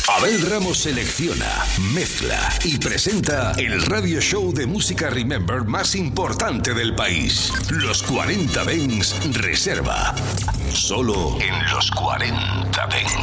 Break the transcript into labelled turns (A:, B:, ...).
A: Abel Ramos selecciona, mezcla y presenta el radio show de música Remember más importante del país. Los 40 Dents Reserva. Solo en los 40 Dents.